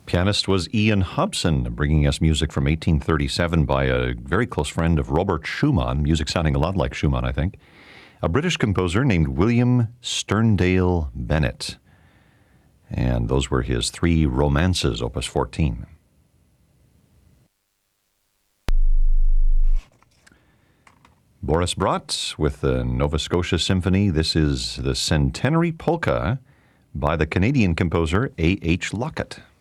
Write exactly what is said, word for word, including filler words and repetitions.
Pianist was Ian Hobson, bringing us music from eighteen thirty-seven by a very close friend of Robert Schumann, music sounding a lot like Schumann, I think. A British composer named William Sterndale Bennett. And those were his three romances, opus fourteen. Boris Brott with the Nova Scotia Symphony. This is the Centenary Polka by the Canadian composer A H Lockett.